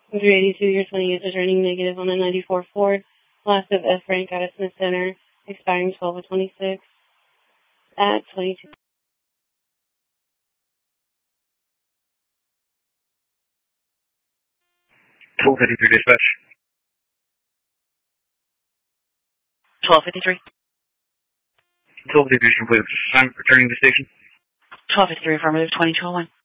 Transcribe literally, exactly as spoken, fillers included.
three eighty-two, your twenty is returning negative on a ninety-four Ford. Last of F. Frank out of Smith Center, expiring twelve of twenty-six at twenty-two. twelve fifty-three dispatch. twelve fifty-three. twelve fifty-three is complete. I'm returning to station. twelve fifty-three affirmative, twenty-two oh one.